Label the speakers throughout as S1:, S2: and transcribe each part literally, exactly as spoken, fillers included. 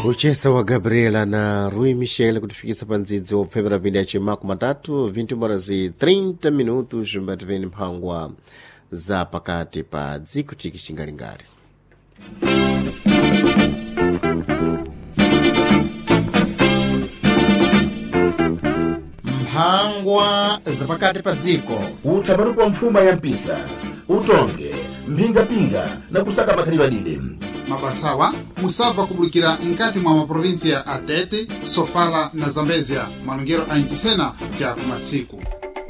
S1: uchesa wa Gabriela na Rui Michel kutufikisa panzidzi wa Februari pindi ya chimako matatu vinti mborazi thirty minutos mbativeni mpangwa za pakati pa dziko chiki shingalingali. Mpangwa za pakati pa dziko
S2: utamaru kwa mfuma ya mpisa utonge mpinga-pinga na kusaka makaliwa dide
S3: mabasawa musava kubulikira nkati mwa maprovinsia a Tete, Sofala na Zambezia malungero a nkisena kya kumatsiku.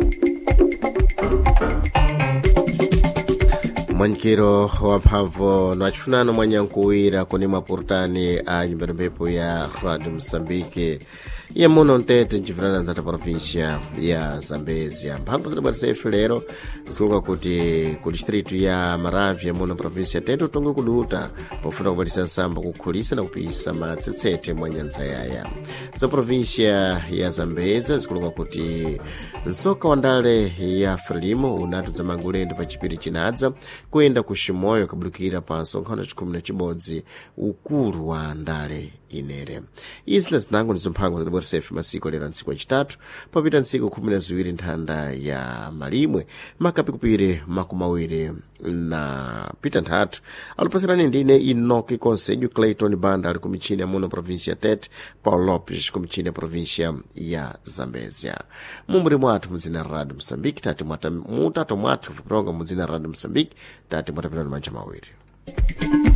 S1: Mwankiro wa mphamvu na chifunano mwanyankuwira kuni mapurutani a nyumberemepo ya Radio Msambiki ya muno Ntete nchifirana nzata provincia ya Zambezia. Mphamvu zina barisefu lero zikuluka kuti ku distritu ya Maravya muno provincia ya Tete utongo kuduta pofuna kubalisa nsamba kukhulisa na kupisa matsetsete mwanyanza yaya. Zo provincia ya Zambezia zikuluka kuti nsoka wandale ya Frelimo unatu za mangulendo pa chipiri chinadza kuenda kushimoyo kabulukira pa nsonkhano chikumi na chibodzi ukulu wa ndale inere. Izi na zinango nizo mphango za borisefu masiko lera nsiku wa chitatu papita nsiku kumi na ziwiri nthanda ya malimwe makapi kupire makumawiri na pita nthatu alupasirani ndine Inoki Konseju Clayton Banda ali kumichini ya muno provincia Tete, Paulo Lopes kumichini ya provincia ya Zambezia. Mumburi mwatu mzina Radio Msambiki tati mwata mutato mwatu fukuronga mzina Radio Msambiki tati mwata pinano mancha mawiri.